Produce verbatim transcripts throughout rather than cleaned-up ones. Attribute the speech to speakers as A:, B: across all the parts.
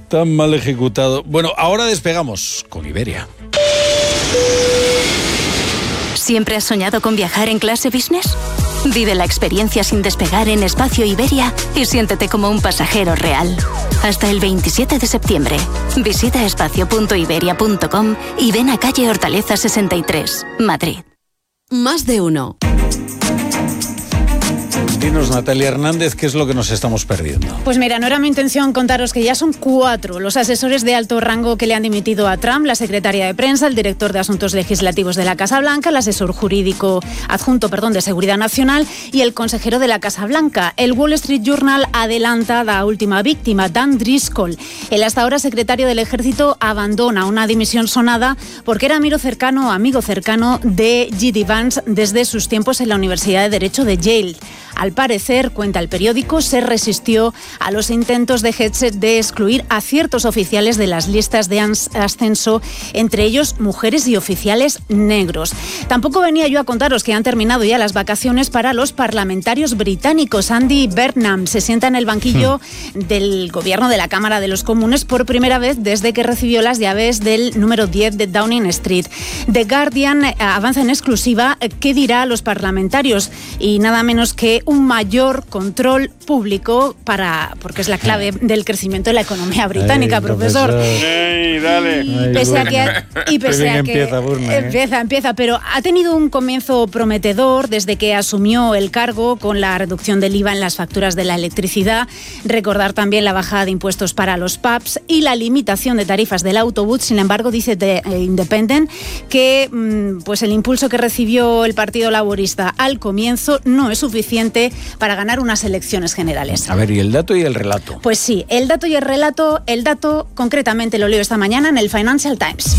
A: Tan mal ejecutado. Bueno, ahora despegamos con Iberia.
B: ¿Siempre has soñado con viajar en clase business? Vive la experiencia sin despegar en Espacio Iberia y siéntete como un pasajero real. Hasta el veintisiete de septiembre. Visita espacio punto iberia punto com y ven a calle Hortaleza sesenta y tres, Madrid.
C: Más de uno.
A: Dinos, Natalia Hernández, ¿qué es lo que nos estamos perdiendo?
D: Pues mira, no era mi intención contaros que ya son cuatro los asesores de alto rango que le han dimitido a Trump: la secretaria de prensa, el director de Asuntos Legislativos de la Casa Blanca, el asesor jurídico adjunto, perdón, de Seguridad Nacional y el consejero de la Casa Blanca. El Wall Street Journal adelanta la última víctima, Dan Driscoll. El hasta ahora secretario del Ejército abandona una dimisión sonada porque era amigo cercano, amigo cercano de J D Vance desde sus tiempos en la Universidad de Derecho de Yale. Al parecer, cuenta el periódico, se resistió a los intentos de Hegseth de excluir a ciertos oficiales de las listas de ascenso, entre ellos mujeres y oficiales negros. Tampoco venía yo a contaros que han terminado ya las vacaciones para los parlamentarios británicos. Andy Burnham se sienta en el banquillo hmm. del gobierno de la Cámara de los Comunes por primera vez desde que recibió las llaves del número diez de Downing Street. The Guardian avanza en exclusiva qué dirá a los parlamentarios y nada menos que un mayor control público para porque es la clave del crecimiento de la economía británica. Ay, profesor.
E: Hey, dale.
D: Y pese a que, y pese a que
A: empieza, Burma, ¿eh?
D: empieza, empieza, pero ha tenido un comienzo prometedor desde que asumió el cargo con la reducción del I V A en las facturas de la electricidad. Recordar también la bajada de impuestos para los pubs y la limitación de tarifas del autobús. Sin embargo, dice The Independent que pues el impulso que recibió el Partido Laborista al comienzo no es suficiente para ganar unas elecciones generales.
A: A ver, ¿y el dato y el relato?
D: Pues sí, el dato y el relato, el dato concretamente lo leo esta mañana en el Financial Times.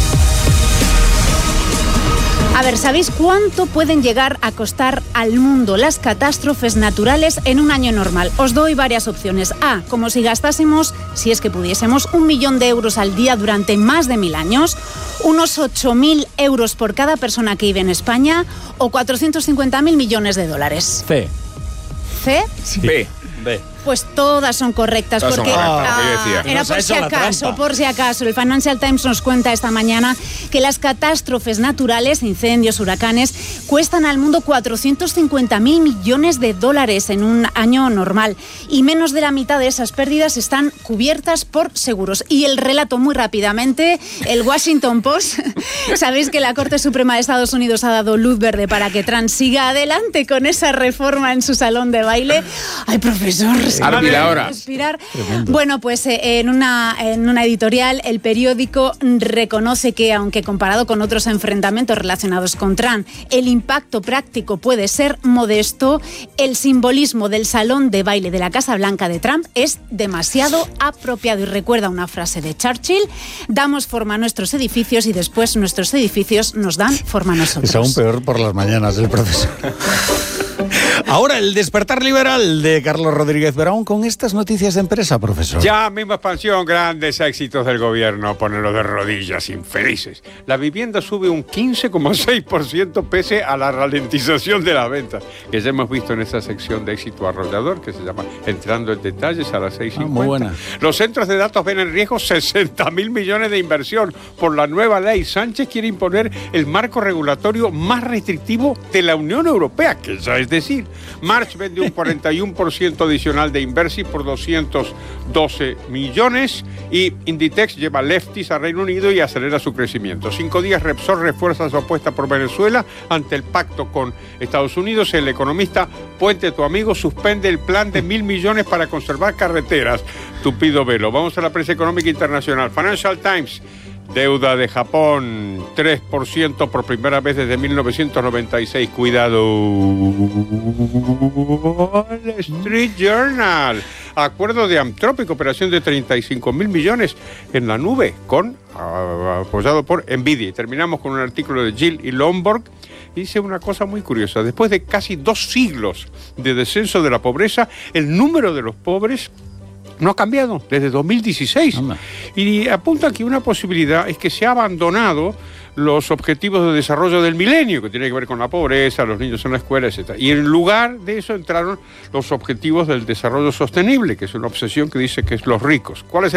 D: A ver, ¿sabéis cuánto pueden llegar a costar al mundo las catástrofes naturales en un año normal? Os doy varias opciones. A, como si gastásemos, si es que pudiésemos, un millón de euros al día durante más de mil años, unos ocho mil euros por cada persona que vive en España o cuatrocientos cincuenta mil millones de dólares.
A: C.
D: ¿C?
A: Sí.
E: B.
A: B.
D: Pues todas son correctas.
E: Todas
D: porque
E: son correctas,
D: ah,
E: lo que yo decía.
D: era
A: Nos ha
D: por si
A: hecho la
D: acaso,
A: trampa.
D: por si acaso. El Financial Times nos cuenta esta mañana que las catástrofes naturales, incendios, huracanes, cuestan al mundo cuatrocientos cincuenta mil millones de dólares en un año normal. Y menos de la mitad de esas pérdidas están cubiertas por seguros. Y el relato muy rápidamente, el Washington Post. Sabéis que la Corte Suprema de Estados Unidos ha dado luz verde para que Trump siga adelante con esa reforma en su salón de baile. Ay, profesor,
E: Árvila ahora.
D: Respirar. Bueno, pues eh, en, una, en una editorial el periódico reconoce que, aunque comparado con otros enfrentamientos relacionados con Trump, el impacto práctico puede ser modesto, el simbolismo del salón de baile de la Casa Blanca de Trump es demasiado apropiado. Y recuerda una frase de Churchill: damos forma a nuestros edificios y después nuestros edificios nos dan forma a nosotros.
A: Es aún peor por las mañanas el profesor. Ahora el despertar liberal de Carlos Rodríguez Brown con estas noticias de empresa, profesor.
E: Ya, misma expansión, grandes éxitos del gobierno, ponerlos de rodillas, infelices. La vivienda sube un quince coma seis por ciento pese a la ralentización de las ventas, que ya hemos visto en esta sección de éxito arrollador, que se llama Entrando en Detalles a las seis cincuenta.
A: Ah, muy buena.
E: Los centros de datos ven en riesgo sesenta mil millones de inversión por la nueva ley. Sánchez quiere imponer el marco regulatorio más restrictivo de la Unión Europea, que ya es decir, March vende un cuarenta y uno por ciento adicional de Inversi por doscientos doce millones y Inditex lleva Lefties a Reino Unido y acelera su crecimiento. Cinco días Repsol refuerza su apuesta por Venezuela ante el pacto con Estados Unidos. El economista Puente, tu amigo, suspende el plan de mil millones para conservar carreteras. Tupido velo. Vamos a la prensa económica internacional. Financial Times. Deuda de Japón, tres por ciento por primera vez desde mil novecientos noventa y seis. Cuidado. Wall Street Journal. Acuerdo de Anthropic, operación de treinta y cinco mil millones en la nube, con uh, apoyado por Nvidia. Y terminamos con un artículo de Gill y Lomborg. Dice una cosa muy curiosa. Después de casi dos siglos de descenso de la pobreza, el número de los pobres no ha cambiado desde dos mil dieciséis. Anda. Y apunta que una posibilidad es que se ha abandonado los objetivos de desarrollo del milenio, que tiene que ver con la pobreza, los niños en la escuela, etcétera. Y en lugar de eso entraron los objetivos del desarrollo sostenible, que es una obsesión que dice que es los ricos. ¿Cuál es el